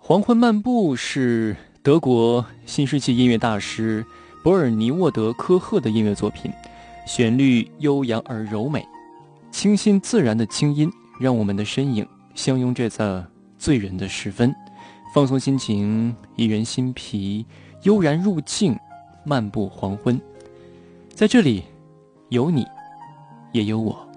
黄昏漫步是德国新世纪音乐大师博尔尼沃德科赫的音乐作品，旋律悠扬而柔美，清新自然的清音让我们的身影相拥这醉人的时分，放松心情，一圆心脾，悠然入境，漫步黄昏。在这里有你，也有我。